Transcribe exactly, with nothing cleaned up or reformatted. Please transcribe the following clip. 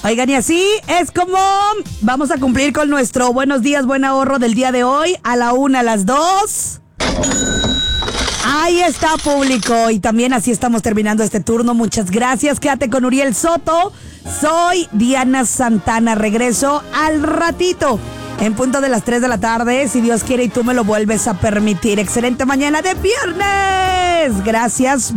Oigan, y así es como vamos a cumplir con nuestro buenos días, buen ahorro del día de hoy. A la una, a las dos. Ahí está, público. Y también así estamos terminando este turno. Muchas gracias. Quédate con Uriel Soto. Soy Diana Santana. Regreso al ratito, en punto de las tres de la tarde, si Dios quiere y tú me lo vuelves a permitir. Excelente mañana de viernes. Gracias.